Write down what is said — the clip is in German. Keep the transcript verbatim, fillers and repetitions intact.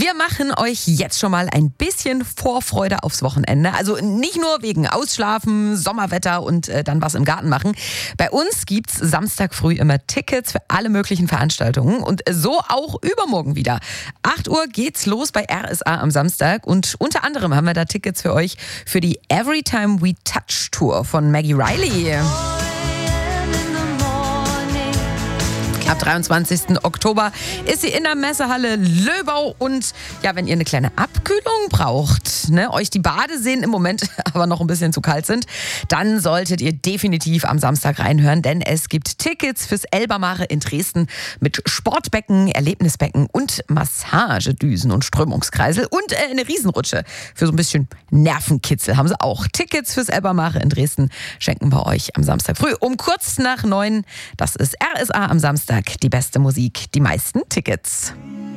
Wir machen euch jetzt schon mal ein bisschen Vorfreude aufs Wochenende. Also nicht nur wegen Ausschlafen, Sommerwetter und äh, dann was im Garten machen. Bei uns gibt's Samstag früh immer Tickets für alle möglichen Veranstaltungen und so auch übermorgen wieder. acht Uhr geht's los bei R S A am Samstag und unter anderem haben wir da Tickets für euch für die Every Time We Touch Tour von Maggie Riley. Ab dreiundzwanzigsten Oktober ist sie in der Messehalle Löbau und ja, wenn ihr eine kleine Abkühlung braucht, ne, euch die Badeseen im Moment aber noch ein bisschen zu kalt sind, dann solltet ihr definitiv am Samstag reinhören, denn es gibt Tickets fürs Elbermare in Dresden mit Sportbecken, Erlebnisbecken und Massagedüsen und Strömungskreisel und äh, eine Riesenrutsche für so ein bisschen Nervenkitzel haben sie auch. Tickets fürs Elbermare in Dresden schenken wir euch am Samstag früh um kurz nach neun. Das ist R S A am Samstag. Die beste Musik, die meisten Tickets.